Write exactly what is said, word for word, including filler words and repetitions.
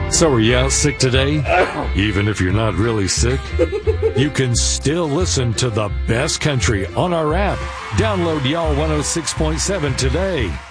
So are you out sick today? Even if you're not really sick, you can still listen to the best country on our app. Download Y'all one oh six point seven today.